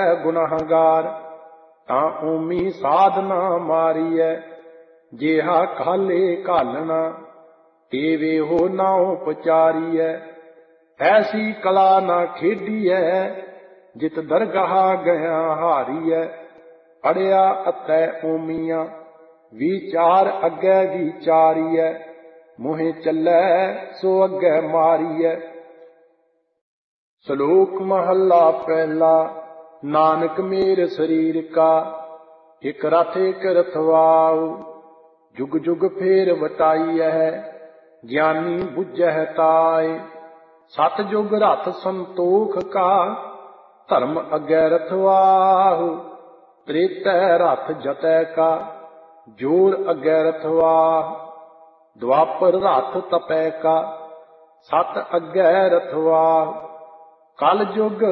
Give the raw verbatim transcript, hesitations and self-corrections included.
है गुनाहगार। तां ऊमी साधना मारीऐ जेहा काले घालना, तेवे हो नाउ पचारीऐ। ऐसी कला ना खेडीऐ जित दरगाह गया हारीऐ। पढ़िया अतै ऊमिया विचार अग्गै विचारीऐ। मुहे चलै सो अग्गै मारीऐ। श्लोक महला पहला। नानक मेर शरीर का एक रथ एक रथवाऊ, जुग जुग फेर वटाईऐ ज्ञानी बुझै ताय। सत जुग रथ संतोख का धर्म अग्गै रथवाहु। त्रेतै रथ जतै का जोर अग्गै रथवाह। द्वापर रथ तपै का सत अग्गै रथवाह। कल जुग